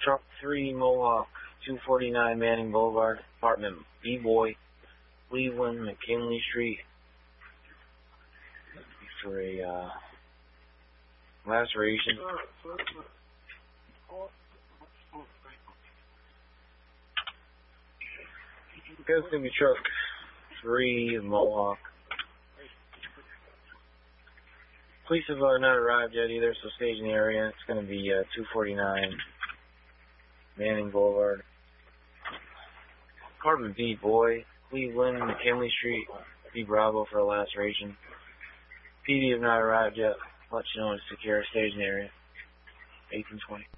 Truck 3 Mohawk, 249 Manning Boulevard, apartment B-Boy, Cleveland, McKinley Street, for a laceration. Goes to be Truck 3 Mohawk. Police have not arrived yet either, so stay in the area. It's going to be 249 Manning Boulevard, apartment B-Boy, Cleveland, McKinley Street, B Bravo for a laceration. PD have not arrived yet. Let you know when it's secure. Stay in the area. 1820.